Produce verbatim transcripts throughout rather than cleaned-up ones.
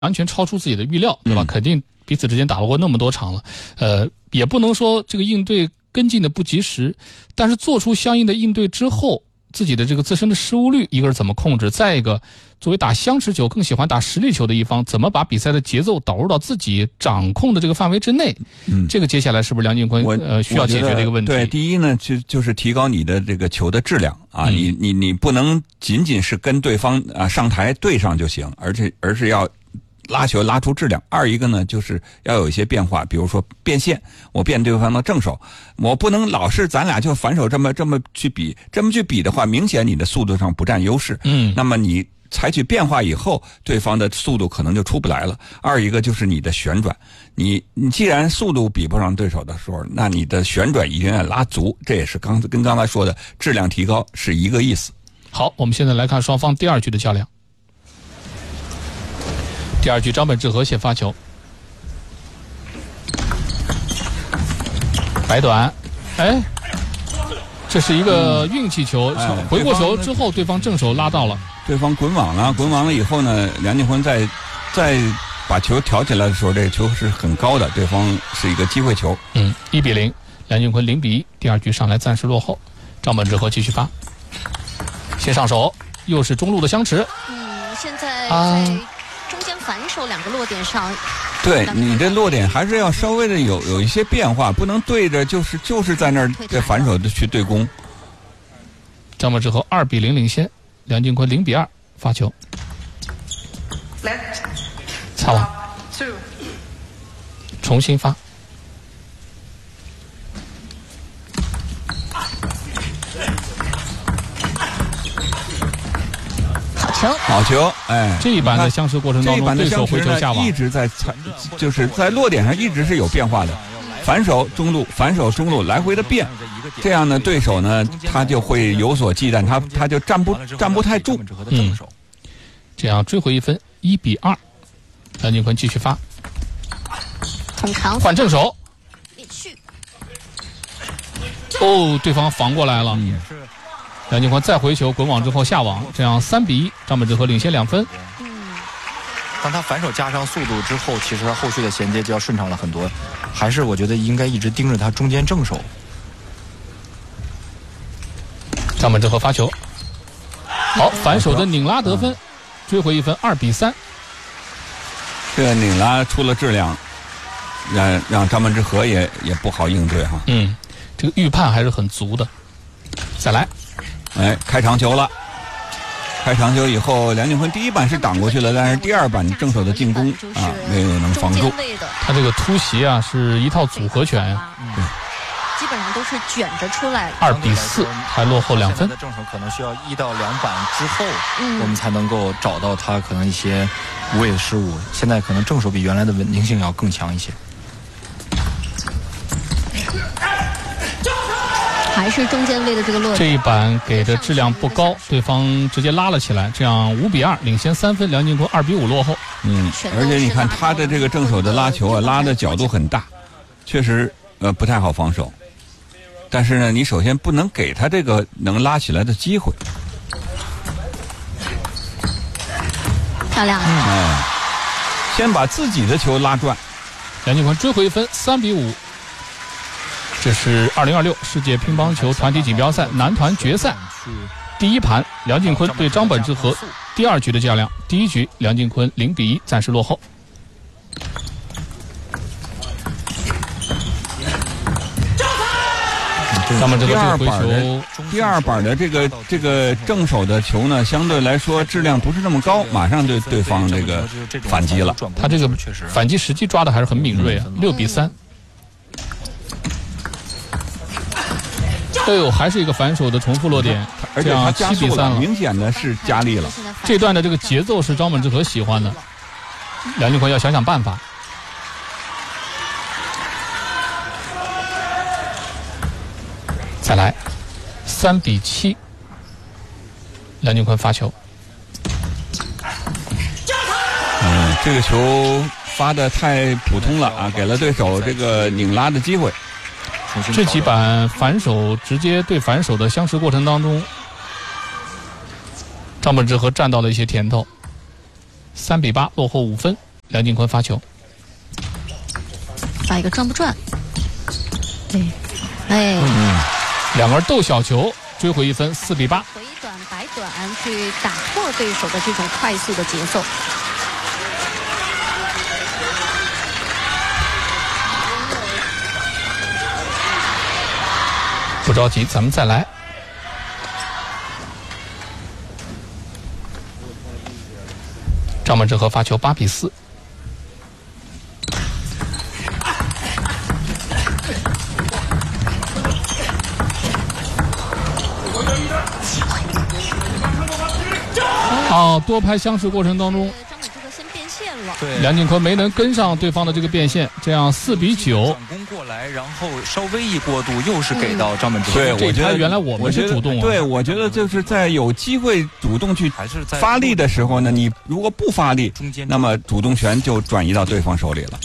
完全超出自己的预料，对吧？嗯、肯定彼此之间打了过那么多场了，呃，也不能说这个应对跟进的不及时，但是做出相应的应对之后，自己的这个自身的失误率，一个是怎么控制，再一个作为打相持球更喜欢打实力球的一方，怎么把比赛的节奏导入到自己掌控的这个范围之内？嗯，这个接下来是不是梁靖昆呃需要解决的一个问题？ 对，第一呢，就就是提高你的这个球的质量啊，嗯、你你你不能仅仅是跟对方啊上台对上就行，而且而是要拉球拉出质量。二一个呢，就是要有一些变化，比如说变线，我变对方的正手，我不能老是咱俩就反手这么这么去比，这么去比的话，明显你的速度上不占优势。嗯，那么你采取变化以后，对方的速度可能就出不来了。二一个就是你的旋转，你你既然速度比不上对手的时候，那你的旋转一定要拉足，这也是刚跟刚才说的质量提高是一个意思。 好，我们现在来看双方第二局的较量。第二局张本智和先发球，摆短，哎，这是一个运气球，嗯哎、回过球之后，对方正手拉到了， 对方滚网了，滚网了以后呢，梁靖昆在在把球挑起来的时候，这个球是很高的，对方是一个机会球。 嗯，一比零，梁靖昆零比一，第二局上来暂时落后，张本智和继续发，先上手，又是中路的相持。 嗯，现在在中间反手两个落点上， 对你这落点还是要稍微的有有一些变化，不能对着就是就是在那儿这反手的去对攻。 张本智和二比零领先，梁靖昆零比二发球，擦网，重新发。 好球，哎， 这一版的相持过程当中，对手回球下网一直在踩，就是在落点上一直是有变化的，反手中路，反手中路来回的变，这样呢，对手呢他就会有所忌惮，他他就站不站不太住。 嗯，这样追回一分，一比二，梁靖昆继续发，换正手，哦，对方防过来了。嗯，梁靖昆再回球滚网之后下网，这样三比一，张本智和领先两分。 嗯，当他反手加上速度之后，其实他后续的衔接就要顺畅了很多。还是我觉得应该一直盯着他中间正手。 张本智和发球，好，反手的拧拉得分，追回一分，二比三。 这个拧拉出了质量，让让张本智和也也不好应对哈。 嗯，这个预判还是很足的。再来。 哎，开长球了！开长球以后，梁靖昆第一板是挡过去了，但是第二板正手的进攻啊，没有能防住。 他这个突袭啊，是一套组合拳呀， 嗯，基本上都是卷着出来的。 二比四，还落后两分。 正手可能需要一到两板之后，嗯，我们才能够找到他可能一些无谓的失误。现在可能正手比原来的稳定性要更强一些。 还是中间位的这个落点， 这一板给的质量不高，对方直接拉了起来，这样五比二领先三分，梁靖昆二比五落后。 嗯，而且你看他的这个正手的拉球啊，拉的角度很大，确实呃不太好防守。但是呢，你首先不能给他这个能拉起来的机会。 漂亮。 嗯，哎，先把自己的球拉转， 梁靖昆追回一分，三比五。这是二零二六世界乒乓球团体锦标赛男团决赛第一盘，梁靖昆对张本智和第二局的较量。第一局梁靖昆零比一暂时落后。张本智和这个回球， 第二板的这个这个正手的球呢，相对来说质量不是那么高，马上对对方这个反击了。 他这个反击时机抓的还是很敏锐啊，六比三。哎呦，还是一个反手的重复落点， 而且他七比三了，明显的是加力了。 这段的这个节奏是张本智和喜欢的，梁靖昆要想想办法。再来，三比七，梁靖昆发球。 嗯，这个球发的太普通了啊，给了对手这个拧拉的机会。 这几板反手直接对反手的相持过程当中，张本智和占到了一些甜头，三比八落后五分。 梁靖昆发球， 发一个转不转？对，哎， 嗯，两个人斗小球，追回一分，四比八。 回短白短去打破对手的这种快速的节奏。 不着急，咱们再来。张本智和发球，八比四。啊，多拍相持过程当中， 张本智和先变线了， 对， 梁靖昆没能跟上对方的这个变线，这样四比九。 转攻过来，然后稍微一过渡，又是给到张本智和。 对，我觉得原来我们是主动啊。 对，我觉得就是在有机会主动去发力的时候呢，你如果不发力，那么主动权就转移到对方手里了。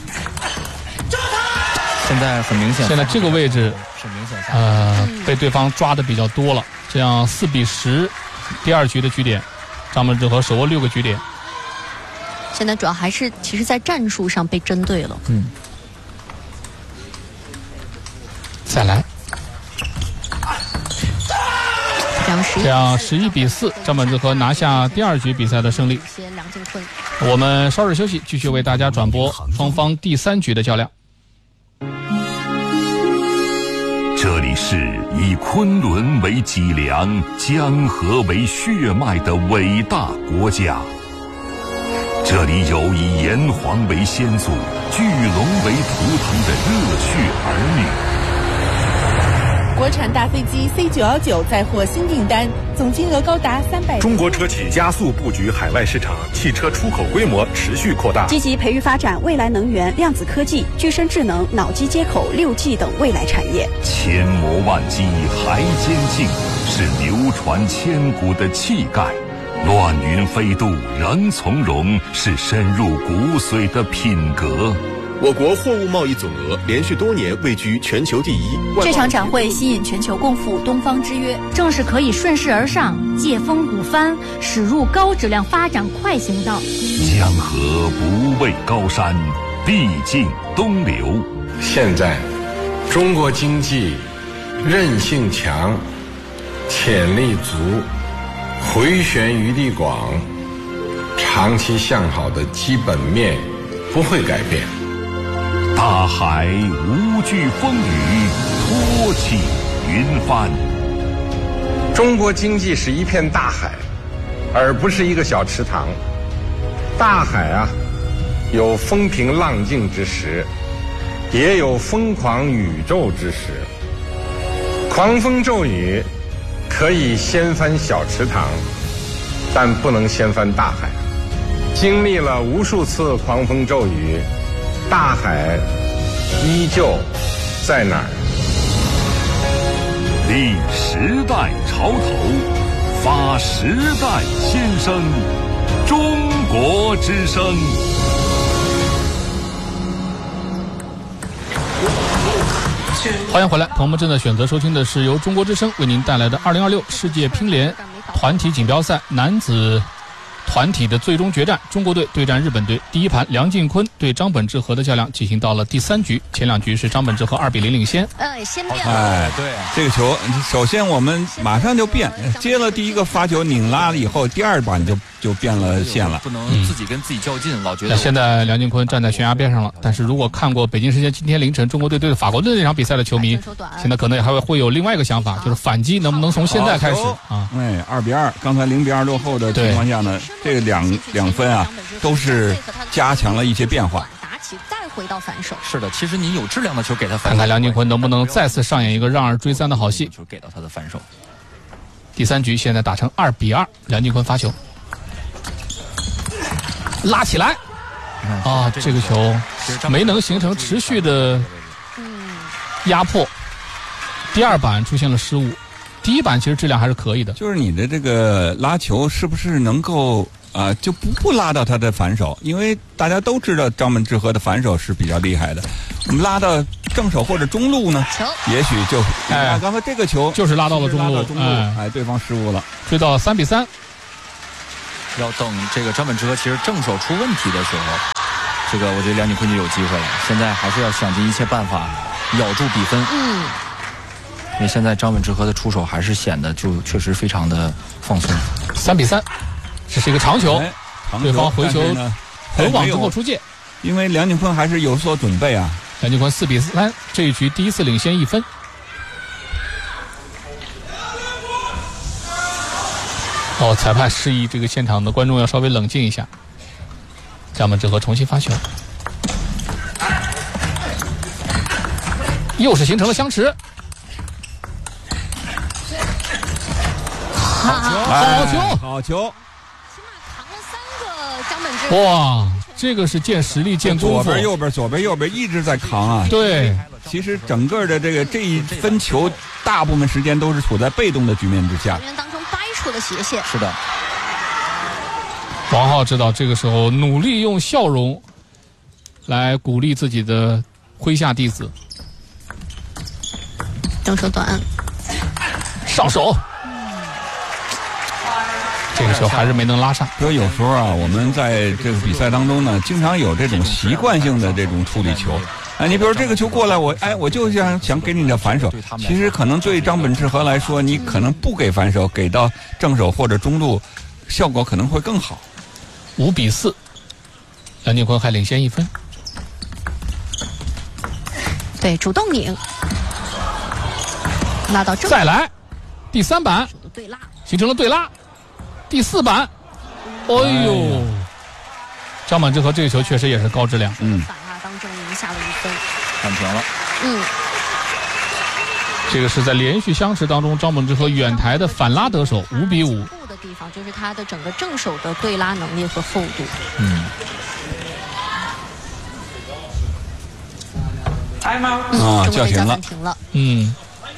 现在很明显， 现在这个位置是明显下呃被对方抓的比较多了，这样四比十，第二局的局点，张本智和手握六个局点。 现在主要还是其实在战术上被针对了。 嗯，再来，这样十一比四，张本智和拿下第二局比赛的胜利。 梁靖昆， 我们稍事休息，继续为大家转播双方第三局的较量。 这里是以昆仑为脊梁、江河为血脉的伟大国家。这里有以炎黄为先祖、巨龙为图腾的热血儿女。 国产大飞机 C 九一九再获新订单，总金额高达三百。 中国车企加速布局海外市场，汽车出口规模持续扩大， 积极培育发展未来能源、量子科技、具身智能、脑机接口、六 G 等未来产业。 千磨万击还坚劲，是流传千古的气概。乱云飞渡仍从容，是深入骨髓的品格。 我国货物贸易总额连续多年位居全球第一。 这场展会吸引全球共赴东方之约，正是可以顺势而上、借风鼓帆，驶入高质量发展快行道。 江河不畏高山，必尽东流。 现在，中国经济韧性强，潜力足，回旋余地广，长期向好的基本面不会改变。 大海无惧风雨，托起云帆。 中国经济是一片大海，而不是一个小池塘。大海啊，有风平浪静之时，也有疯狂宇宙之时。狂风骤雨可以掀翻小池塘，但不能掀翻大海。经历了无数次狂风骤雨，大海依旧在哪儿？ 立时代潮头，发时代先声，中国之声。 欢迎回来，朋友们正在选择收听的是由中国之声为您带来的二零二六世界乒联团体锦标赛男子团体的最终决战，中国队对战日本队。第一盘，梁靖昆对张本智和的较量进行到了第三局，前两局是张本智和二比零领先。 呃，先变了。 哎， 对， 这个球，首先我们马上就变，接了第一个发球拧拉了以后，第二板就就变了线了。 不能自己跟自己较劲，嗯、老觉得。 那现在梁靖昆站在悬崖边上了，但是如果看过北京时间今天凌晨中国队对法国队那场比赛的球迷，现在可能还会会有另外一个想法，就是反击能不能从现在开始啊？ 哎，二比二，刚才零比二落后的情况下呢，这个两两分啊，都是加强了一些变化。 打起再回到反手。 是的，其实你有质量的球给他反手， 看看梁靖昆能不能再次上演一个让二追三的好戏， 球给到他的反手。 第三局现在打成二比二，梁靖昆发球，拉起来。啊，这个球没能形成持续的压迫，第二板出现了失误，第一板其实质量还是可以的。 就是你的这个拉球是不是能够啊、呃、就不不拉到他的反手？因为大家都知道张本智和的反手是比较厉害的，我们拉到正手或者中路呢，也许就哎，刚才这个球就是拉到了中路， 中路哎, 哎，对方失误了， 追到三比三。 要等这个张本智和其实正手出问题的时候。 这个我觉得梁景坤就有机会了。现在还是要想尽一切办法咬住比分。 嗯。 因为现在张本智和的出手还是显得就确实非常的放松。 三比三，这是一个长球， 哎、长球对方回球横网之后出界。 因为梁景坤还是有所准备啊。 梁景坤四比三，这一局第一次领先一分。哦，裁判示意这个现场的观众要稍微冷静一下。张本智和重新发球，又是形成了相持。 好球！ 好球！ 好球！ 起码扛了三个张本智和。 哇，这个是见实力见功夫。 左边右边左边右边一直在扛啊。 对， 其实整个的这个这一分球，大部分时间都是处在被动的局面之下。 球员当中掰出的斜线。 是的。 王浩知道这个时候努力用笑容来鼓励自己的麾下弟子。 正手短， 上手。这个时候还是没能拉上。 所以有时候啊，我们在这个比赛当中呢，经常有这种习惯性的这种处理球。哎，你比如这个球过来，我哎，我就想想给你的反手。其实可能对张本智和来说，你可能不给反手，给到正手或者中路，效果可能会更好。 五比四，梁景坤还领先一分。 对，主动拧，拉到正。 再来，第三板， 对拉， 形成了对拉。第四板，哎呦，张本智和这个球确实也是高质量。 嗯， 反拉当中赢下了一分， 扳平了。 嗯， 这个是在连续相持当中，张本智和远台的反拉得手，五比五。 的地方就是他的整个正手的对拉能力和厚度。 嗯。 啊，叫停了。 嗯。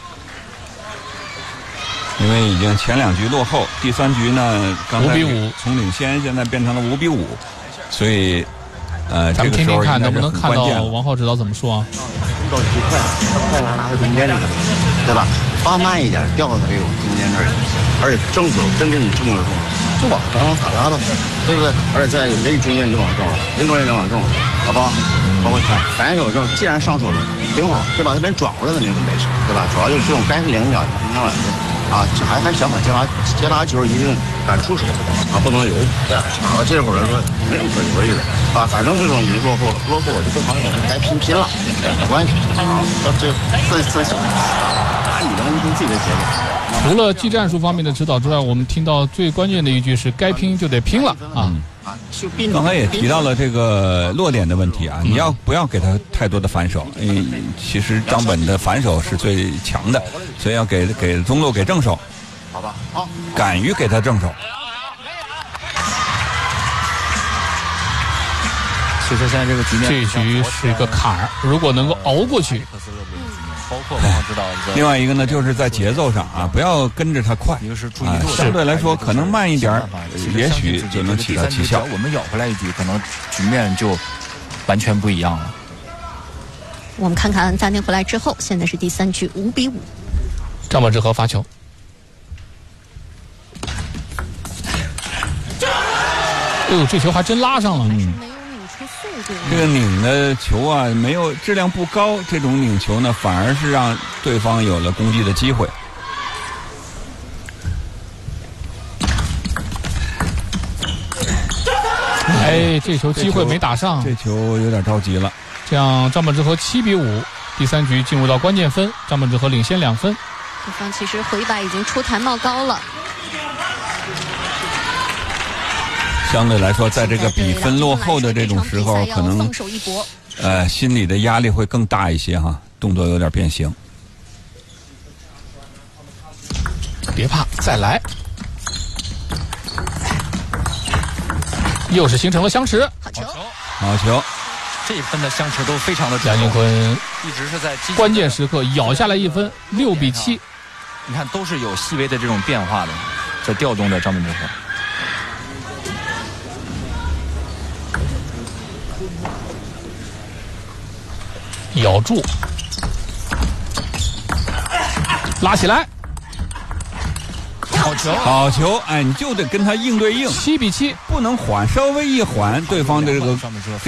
因为已经前两局落后，第三局呢，刚才五比五， 从领先现在变成了五比五，所以，呃， 咱们听听看能不能看到到王浩指导怎么说啊？ 到极快，快拉拉到中间这个，对吧？发慢一点，掉到这个中间这儿，而且正手真正正的重，就往刚刚反拉的，对不对？而且在人中间就往正，人中间就往正，好吧？包括看反手正，既然上手了，挺好，就把这边转过来的那个没事，对吧？主要就是这种该是两脚，平常来说。啊，还还想法接拉接拉球一定敢出手啊，不能游。啊，这会儿来说没什么可犹豫的啊，反正这种已经落后了，落后我就跟朋友们该拼拼了，没关系啊。到这自自己打你的一定自己的节奏。 除了技战术方面的指导之外，我们听到最关键的一句是该拼就得拼了啊。 刚才也提到了这个落点的问题啊，你要不要给他太多的反手？因为其实张本的反手是最强的，所以要给给中路给正手， 好吧？好， 敢于给他正手。 其实现在这个局面， 这一局是一个坎儿，如果能够熬过去。 包括王浩指导。 另外一个呢，就是在节奏上啊，不要跟着他快， 一个是注意度， 相对来说可能慢一点，也许就能起到奇效。 我们咬回来一局，可能局面就完全不一样了。 我们看看暂停回来之后，现在是第三局，五比五。 张本智和发球，哎呦，这球还真拉上了。 嗯。这个拧的球啊，没有质量不高，这种拧球呢，反而是让对方有了攻击的机会。 哎，这球机会没打上， 这球有点着急了。 这样张本智和七比五，第三局进入到关键分，张本智和领先两分。 对方其实回摆已经出台冒高了。 相对来说，在这个比分落后的这种时候，可能呃心里的压力会更大一些哈，动作有点变形。 别怕，再来，又是形成了相持。 好球， 好球， 这一分的相持都非常的梁景坤一直是在关键时刻咬下来一分，六比七。 你看，都是有细微的这种变化的，在调动着张本智和。 咬住，拉起来，好球， 好球！哎，你就得跟他硬对硬， 七比七， 不能缓，稍微一缓，对方的这个